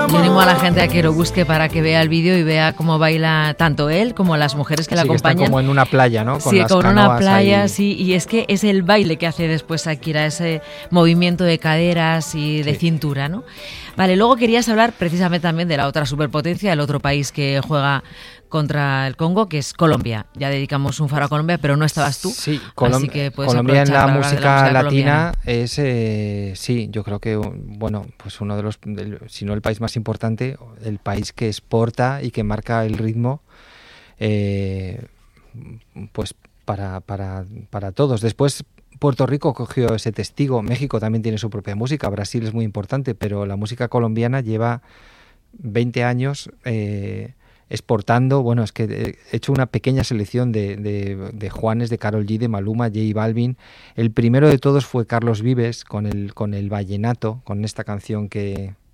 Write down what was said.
Yo animo a la gente a que lo busque para que vea el vídeo y vea cómo baila tanto él como las mujeres que la acompañan. Que están como en una playa, ¿no? Con las canoas una playa, ahí. Sí, y es que es el baile que hace después Shakira, ese movimiento de caderas y de cintura, ¿no? Vale, luego querías hablar precisamente también de la otra superpotencia, el otro país que juega contra el Congo, que es Colombia. Ya dedicamos un faro a Colombia, pero no estabas tú. Sí, así que Colombia en la música latina es, sí, yo creo que, bueno, pues uno de los, si no el país más importante, el país que exporta y que marca el ritmo, pues para todos. Después Puerto Rico cogió ese testigo, México también tiene su propia música, Brasil es muy importante, pero la música colombiana lleva 20 años exportando. Bueno, es que he hecho una pequeña selección de Juanes, de Karol G, de Maluma, J Balvin. El primero de todos fue Carlos Vives con el vallenato, con esta canción que